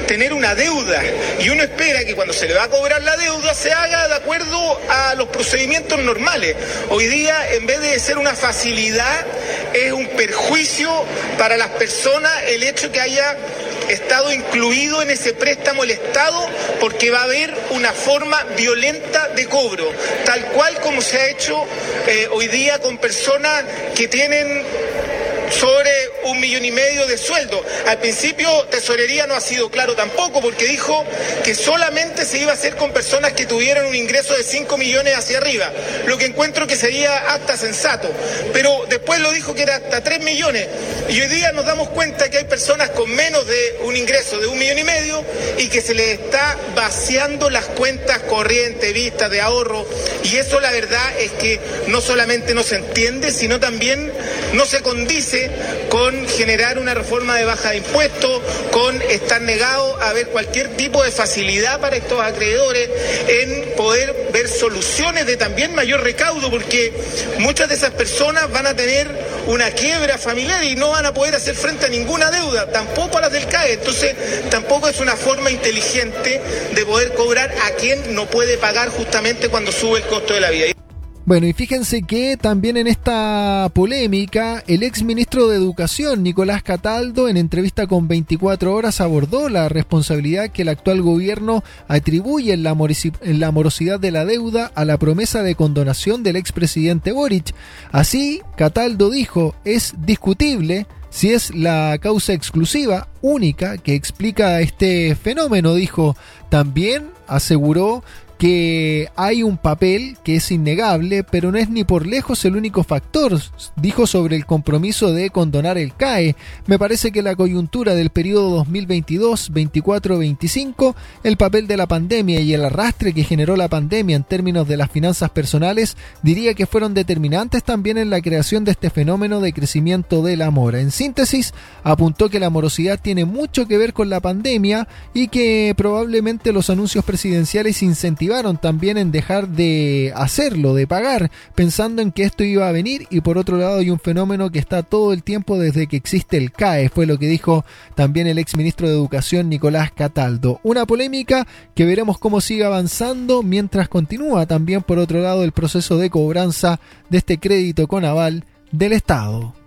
tener una deuda, y uno espera que cuando se le va a cobrar la deuda se haga de acuerdo a los procedimientos normales. Hoy día, en vez de ser una facilidad, es un perjuicio para las personas el hecho que haya estado incluido en ese préstamo el Estado, porque va a haber una forma violenta de cobro, tal cual como se ha hecho hoy día con personas que tienen sobre 1,5 millones de sueldo. Al principio Tesorería no ha sido claro tampoco, porque dijo que solamente se iba a hacer con personas que tuvieran un ingreso de 5 millones hacia arriba, lo que encuentro que sería hasta sensato, pero después lo dijo que era hasta 3 millones, y hoy día nos damos cuenta que hay personas con menos de un ingreso de 1,5 millones y que se les está vaciando las cuentas corrientes, vistas de ahorro, y eso la verdad es que no solamente no se entiende, sino también no se condice con generar una reforma de baja de impuestos, con estar negado a ver cualquier tipo de facilidad para estos acreedores en poder ver soluciones de también mayor recaudo, porque muchas de esas personas van a tener una quiebra familiar y no van a poder hacer frente a ninguna deuda, tampoco a las del CAE. Entonces tampoco es una forma inteligente de poder cobrar a quien no puede pagar justamente cuando sube el costo de la vida. Bueno, y fíjense que también en esta polémica, el ex ministro de Educación, Nicolás Cataldo, en entrevista con 24 Horas, abordó la responsabilidad que el actual gobierno atribuye en la morosidad de la deuda a la promesa de condonación del expresidente Boric. Así, Cataldo dijo, es discutible si es la causa exclusiva, única, que explica este fenómeno, dijo. También aseguró que hay un papel que es innegable, pero no es ni por lejos el único factor. Dijo sobre el compromiso de condonar el CAE. Me parece que la coyuntura del periodo 2022, 24, 25, el papel de la pandemia y el arrastre que generó la pandemia en términos de las finanzas personales, diría que fueron determinantes también en la creación de este fenómeno de crecimiento de la mora. En síntesis, apuntó que la morosidad tiene mucho que ver con la pandemia y que probablemente los anuncios presidenciales incentivaron también en dejar de hacerlo, de pagar, pensando en que esto iba a venir. Y por otro lado hay un fenómeno que está todo el tiempo desde que existe el CAE, fue lo que dijo también el exministro de Educación Nicolás Cataldo. Una polémica que veremos cómo sigue avanzando mientras continúa también por otro lado el proceso de cobranza de este crédito con aval del Estado.